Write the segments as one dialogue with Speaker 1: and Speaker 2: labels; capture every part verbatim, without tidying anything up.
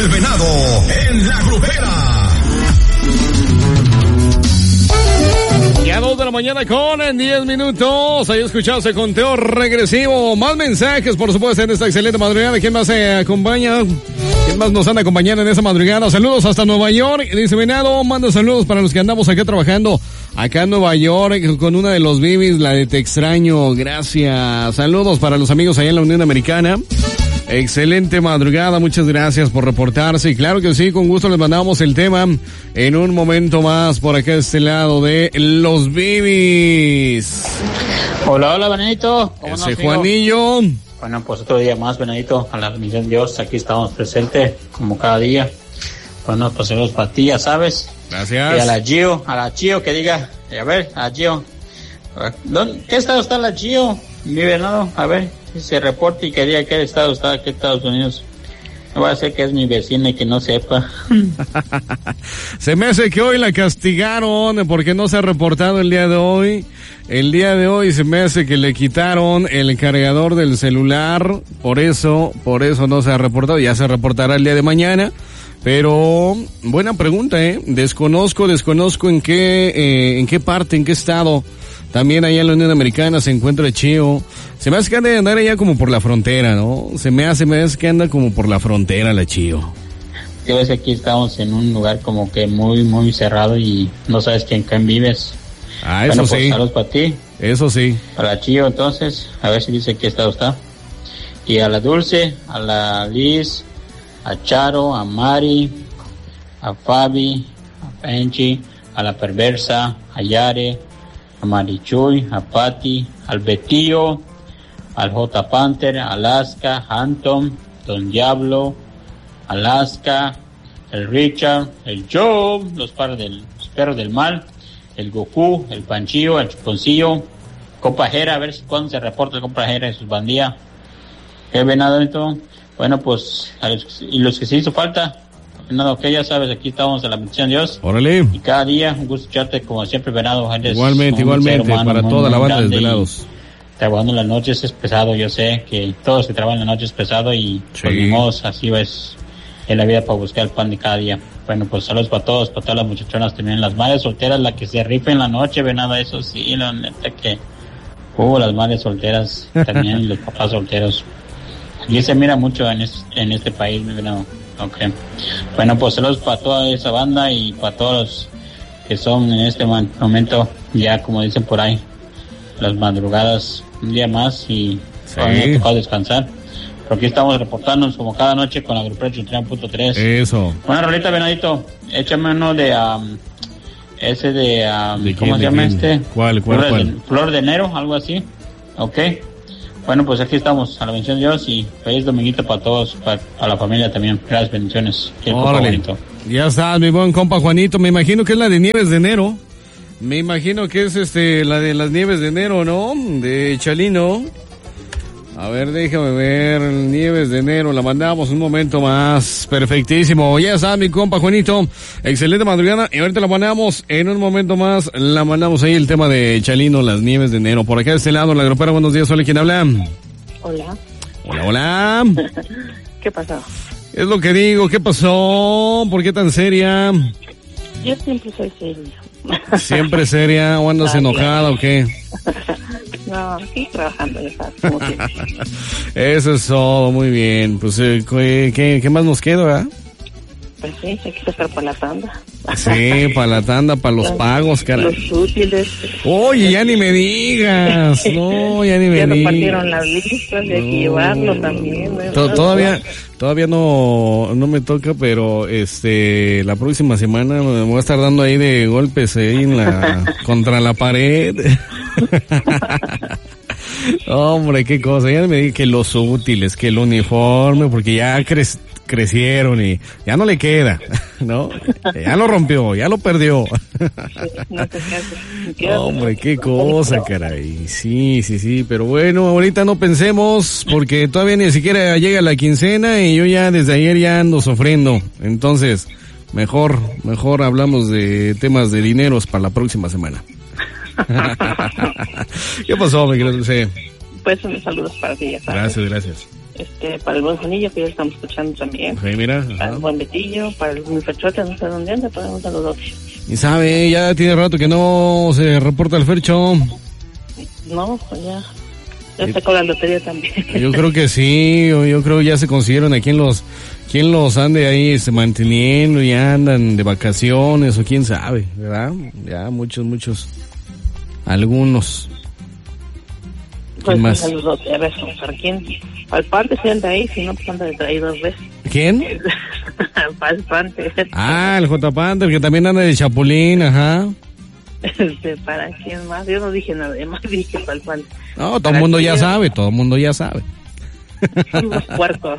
Speaker 1: el venado en la grupera.
Speaker 2: Ya dos de la mañana con en diez minutos. Ahí escuchado ese conteo regresivo. Más mensajes, por supuesto, en esta excelente madrugada. ¿Quién más se acompaña? ¿Quién más nos anda acompañando en esta madrugada? Saludos hasta Nueva York. Dice Venado, manda saludos para los que andamos acá trabajando. Acá en Nueva York con una de los bibis, la de Te Extraño. Gracias. Saludos para los amigos allá en la Unión Americana. Excelente madrugada, muchas gracias por reportarse. Y claro que sí, con gusto les mandamos el tema en un momento más por acá de este lado de los bibis.
Speaker 3: Hola, hola, Benedito.
Speaker 2: ¿Cómo Ese Juanillo.
Speaker 3: Bueno, pues otro día más, Benedito, a la misión de Dios, aquí estamos presentes, como cada día. Bueno, pues saludos para ti, ya sabes.
Speaker 2: Gracias.
Speaker 3: Y a la Gio, a la Gio que diga, a ver, a la Gio. ¿Dónde, ¿Qué estado está la Gio? Mi Venado, a ver, se reporte y que diga qué estado está, qué Estados Unidos. No va a ser que es mi vecina y que no sepa.
Speaker 2: Se me hace que hoy la castigaron porque no se ha reportado el día de hoy. El día de hoy se me hace que le quitaron el cargador del celular. Por eso, por eso no se ha reportado. Ya se reportará el día de mañana. Pero, buena pregunta, ¿eh? Desconozco, desconozco en qué, eh, en qué parte, en qué estado. También allá en la Unión Americana se encuentra Chio. Se me hace que anda de andar allá como por la frontera, ¿no? Se me hace, me hace que anda como por la frontera la Chio.
Speaker 3: Que ves, aquí estamos en un lugar como que muy, muy cerrado y no sabes quién, quién vives.
Speaker 2: Ah, eso
Speaker 3: bueno,
Speaker 2: sí.
Speaker 3: Pues, saludos para ti.
Speaker 2: Eso sí.
Speaker 3: Para Chio, entonces, a ver si dice qué estado está. Y a la Dulce, a la Liz, a Charo, a Mari, a Fabi, a Benji, a la Perversa, a Yare, a Marichuy, a Patti, al Betillo, al J. Panther, a Alaska, Anton, Don Diablo, Alaska, el Richard, el Joe, los, par del, los perros del mal, el Goku, el Panchillo, el Chuponcillo, Compa Jera, a ver si cuándo se reporta el Compa Jera de sus bandillas. ¿Qué venado y todo? Bueno, pues, a los, y los que se hizo falta, Venado, que ya sabes, aquí estamos en la bendición de Dios.
Speaker 2: Órale.
Speaker 3: Y cada día, un gusto escucharte, como siempre, Venado.
Speaker 2: Igualmente, igualmente, humano, para toda la banda de Desvelados.
Speaker 3: Trabajando en las noches es pesado, yo sé que todos que trabajan en las noches es pesado y
Speaker 2: sí.
Speaker 3: Pues ni modo, así es en la vida para buscar el pan de cada día. Bueno, pues saludos para todos, para todas las muchachonas también, las madres solteras, la que se rifen en la noche, Venado, eso sí, la neta que hubo uh, las madres solteras también y los papás solteros. Y se mira mucho en, es, en este país, mi Venado. Okay. Bueno, pues saludos para toda esa banda y para todos los que son en este momento, ya como dicen por ahí, las madrugadas, un día más y sí. Hoy me ha tocado descansar. Pero aquí estamos reportándonos como cada noche con la Grupera ochenta y tres punto tres.
Speaker 2: Eso.
Speaker 3: Bueno, Rolita, Venadito, échame uno de um, ese de, um,
Speaker 2: ¿De
Speaker 3: ¿cómo
Speaker 2: quién,
Speaker 3: se llama
Speaker 2: quién?
Speaker 3: este?
Speaker 2: ¿Cuál, cuál,
Speaker 3: Flor,
Speaker 2: cuál?
Speaker 3: De, Flor de enero, algo así. Ok. Bueno, pues aquí estamos, a la bendición de Dios y feliz dominguito para todos, para, para la familia también. Gracias, bendiciones.
Speaker 2: Órale. Ya está, mi buen compa Juanito. Me imagino que es la de Nieves de Enero. Me imagino que es este la de las Nieves de Enero, ¿no? De Chalino. A ver, déjame ver, Nieves de Enero, la mandamos un momento más, perfectísimo, ya está mi compa Juanito, excelente madrugada, y ahorita la mandamos en un momento más, la mandamos ahí el tema de Chalino, las Nieves de Enero, por acá de este lado, la grupera, buenos días, hola, ¿quién habla?
Speaker 4: Hola.
Speaker 2: Hola, hola.
Speaker 4: ¿Qué pasó?
Speaker 2: Es lo que digo, ¿qué pasó? ¿Por qué tan seria?
Speaker 4: Yo siempre soy seria.
Speaker 2: ¿Siempre seria o andas ah, enojada claro. o qué?
Speaker 4: No, sí, trabajando, ya sabes, como siempre.
Speaker 2: Eso es todo, muy bien. Pues, eh, ¿qué, qué más nos queda, eh?
Speaker 4: Pues sí, hay que sacar para la tanda.
Speaker 2: Sí, para la tanda, para los pagos, cara.
Speaker 4: Los útiles.
Speaker 2: Oye, ya ni me digas. No, ya ni me
Speaker 4: ya
Speaker 2: digas. Ya
Speaker 4: repartieron las listas, de no. que llevarlo también. ¿no?
Speaker 2: T- todavía, todavía no, no me toca, pero este, la próxima semana me voy a estar dando ahí de golpes ahí en la, contra la pared. Hombre, qué cosa. Ya me dije que los útiles, que el uniforme, porque ya cre- crecieron y ya no le queda, ¿no? Ya lo rompió, ya lo perdió.
Speaker 4: No te cases.
Speaker 2: Hombre, qué cosa, caray. Sí, sí, sí, pero bueno, ahorita no pensemos porque todavía ni siquiera llega la quincena y yo ya desde ayer ya ando sufriendo. Entonces, mejor, mejor hablamos de temas de dineros para la próxima semana. ¿Qué pasó, mi querido Dulce?
Speaker 4: Pues unos saludos para ti, ya sabes.
Speaker 2: Gracias, gracias.
Speaker 4: este, para el buen Juanillo, que ya estamos escuchando también.
Speaker 2: Sí, mira.
Speaker 4: Para
Speaker 2: Ajá.
Speaker 4: el buen Betillo, para el Ferchote, no sé dónde anda, para un saludo.
Speaker 2: Y sabe, ya tiene rato que no se reporta el Fercho.
Speaker 4: No, pues ya. Ya sacó la lotería también.
Speaker 2: Yo creo que sí, yo, yo creo que ya se consiguieron a quien los, quien los ande ahí este, manteniendo, y andan de vacaciones o quién sabe, ¿verdad? Ya muchos, muchos, algunos. ¿Quién
Speaker 4: Pues
Speaker 2: más?
Speaker 4: saludos, a ver, ¿para quién? Para el Pante se anda ahí, si no, pues anda de traído dos veces.
Speaker 2: ¿Quién?
Speaker 4: Para el Pante.
Speaker 2: Ah, el J. Panther, que también anda de Chapulín, ajá.
Speaker 4: Este, ¿para quién más? Yo no dije nada más, dije para el Pante.
Speaker 2: No, todo el mundo ya sabe, todo el mundo ya sabe.
Speaker 4: Son los puercos.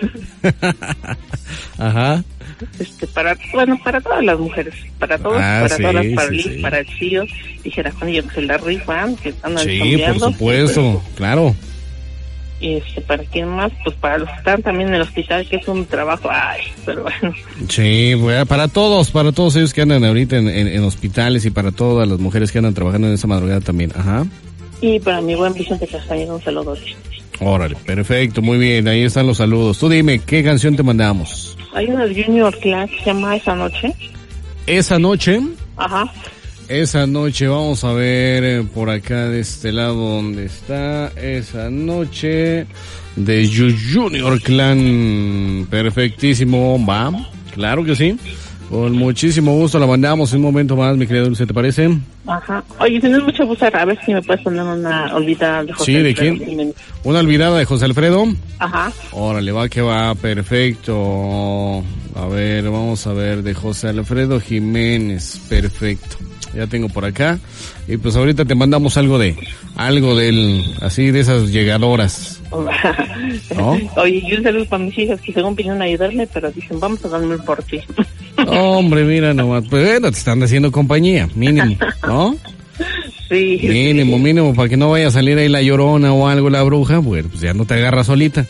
Speaker 2: Ajá.
Speaker 4: Este, para, bueno, para todas las mujeres, para todos,
Speaker 2: Ah,
Speaker 4: para
Speaker 2: sí,
Speaker 4: todas las, para
Speaker 2: sí,
Speaker 4: Liz,
Speaker 2: sí.
Speaker 4: para el Chío, dijera Juanillo, que se la rifan, que andan
Speaker 2: Sí, por
Speaker 4: chambeando.
Speaker 2: supuesto, claro.
Speaker 4: Y este, ¿para quién más? Pues para los que están también en el hospital, que es un trabajo, ay, pero bueno.
Speaker 2: Sí, pues, para todos, para todos ellos que andan ahorita en, en, en hospitales y para todas las mujeres que andan trabajando en esta madrugada también, ajá.
Speaker 4: Y para mi buen Vicente Castañeda, un saludo.
Speaker 2: Órale, perfecto, muy bien, ahí están los saludos. Tú dime, ¿qué canción te mandamos?
Speaker 4: Hay una de Junior Clan que se llama Esa Noche.
Speaker 2: Esa noche,
Speaker 4: Ajá.
Speaker 2: esa noche, vamos a ver eh, por acá de este lado donde está, esa noche de Ju- Junior Clan, perfectísimo, va, claro que sí, con muchísimo gusto la mandamos en un momento más, mi querido Dulce, ¿te parece?
Speaker 4: Ajá. Oye, tienes mucho gusto, a ver si me puedes poner una olvidada de José
Speaker 2: Sí, ¿de
Speaker 4: Alfredo
Speaker 2: quién?
Speaker 4: Jiménez.
Speaker 2: Una olvidada de José Alfredo.
Speaker 4: Ajá.
Speaker 2: Órale, va que va, perfecto. A ver, vamos a ver, de José Alfredo Jiménez, perfecto. Ya tengo por acá. Y pues ahorita te mandamos algo de, algo del, así de esas llegadoras. ¿No?
Speaker 4: Oye, yo un saludo para mis hijas que según vinieron a ayudarme, pero dicen, vamos a darme por ti.
Speaker 2: Hombre, mira nomás, pues bueno, te están haciendo compañía, mínimo, ¿no?
Speaker 4: Sí.
Speaker 2: Mínimo, mínimo, para que no vaya a salir ahí la llorona o algo, la bruja, pues, pues ya no te agarra solita.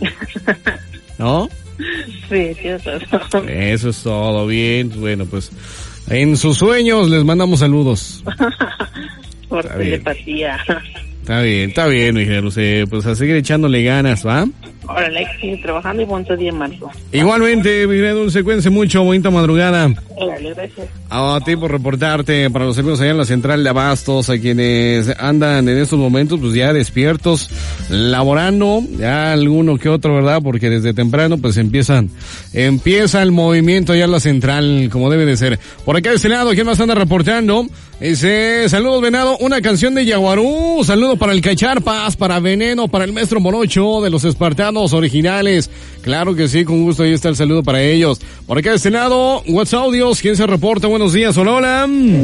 Speaker 2: ¿No?
Speaker 4: Sí, tienes razón.
Speaker 2: Eso es todo, bien, bueno, pues en sus sueños les mandamos saludos.
Speaker 4: Por
Speaker 2: Está bien.
Speaker 4: telepatía.
Speaker 2: Está bien, está bien, mi José, pues a seguir echándole ganas, ¿va?
Speaker 4: Órale, hay que seguir trabajando y buen día, Marco.
Speaker 2: Igualmente, mi querido Dulce, cuídense mucho, bonita madrugada.
Speaker 4: Órale, gracias.
Speaker 2: A ti por reportarte, para los amigos allá en la central de Abastos, a quienes andan en estos momentos pues ya despiertos, laborando, ya alguno que otro, ¿verdad? Porque desde temprano pues empiezan, empieza el movimiento allá en la central, como debe de ser. Por acá de este lado, ¿quién más anda reportando? Dice, saludos Venado, una canción de Yaguarú, saludo para el Cacharpas, para Veneno, para el Maestro Morocho, de los Espartanos originales. Claro que sí, con gusto, ahí está el saludo para ellos. Por acá de este lado, WhatsApp Audios, ¿quién se reporta? Buenos días, hola, hola.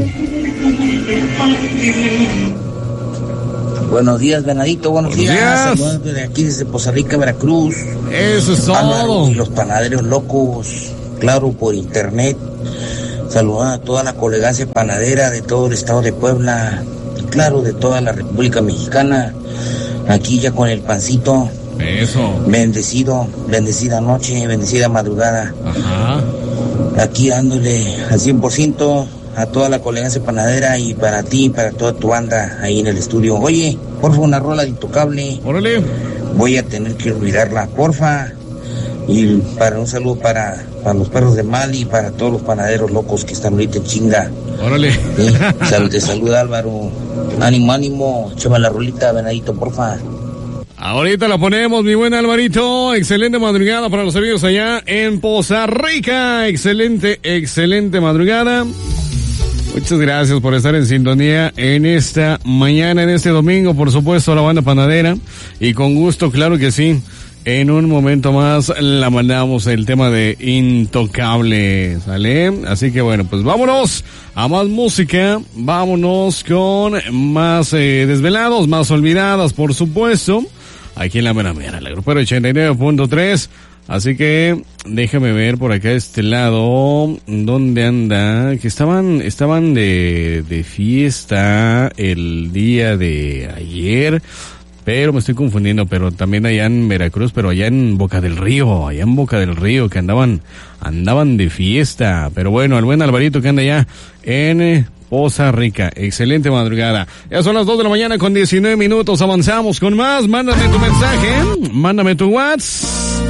Speaker 5: Buenos días, Venadito, buenos,
Speaker 2: Buenos
Speaker 5: días.
Speaker 2: días.
Speaker 5: Saludos desde aquí, desde Poza Rica, Veracruz.
Speaker 2: Eso es
Speaker 5: Álvaro
Speaker 2: todo.
Speaker 5: y los panaderos locos, claro, por internet. Saludos a toda la colegancia panadera de todo el estado de Puebla, y claro, de toda la República Mexicana. Aquí ya con el pancito.
Speaker 2: Eso.
Speaker 5: Bendecido, bendecida noche, bendecida madrugada.
Speaker 2: Ajá.
Speaker 5: Aquí dándole al cien por ciento a toda la colegancia panadera y para ti, para toda tu banda ahí en el estudio. Oye, porfa, una rola de Intocable.
Speaker 2: Órale.
Speaker 5: Voy a tener que olvidarla, porfa. Y para un saludo para, para los perros de Mali y para todos los panaderos locos que están ahorita en chinga.
Speaker 2: Órale.
Speaker 5: ¿Sí? Sal, te saluda Álvaro. Ánimo, ánimo. Échame la rolita, Venadito, porfa.
Speaker 2: Ahorita la ponemos, mi buen Alvarito. Excelente madrugada para los amigos allá en Poza Rica. Excelente, excelente madrugada. Muchas gracias por estar en sintonía en esta mañana, en este domingo, por supuesto, la banda panadera. Y con gusto, claro que sí. En un momento más la mandamos el tema de Intocable, ¿sale? Así que bueno, pues vámonos a más música, vámonos con más eh, desvelados, más olvidadas, por supuesto, aquí en la mera mera, la grupera ochenta y nueve punto tres. Así que déjame ver por acá de este lado, ¿dónde anda? Que estaban, estaban de, de fiesta el día de ayer. Pero me estoy confundiendo, pero también allá en Veracruz, pero allá en Boca del Río, allá en Boca del Río, que andaban, andaban de fiesta. Pero bueno, el buen Alvarito que anda allá en Poza Rica. Excelente madrugada. Ya son las dos de la mañana con diecinueve minutos. Avanzamos con más. Mándame tu mensaje. Mándame tu WhatsApp.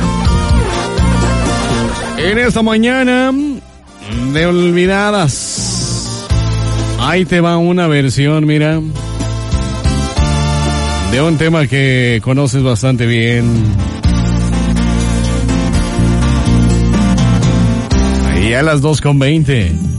Speaker 2: En esta mañana de olvidadas. Ahí te va una versión, mira. De un tema que conoces bastante bien. Ahí a las dos con veinte.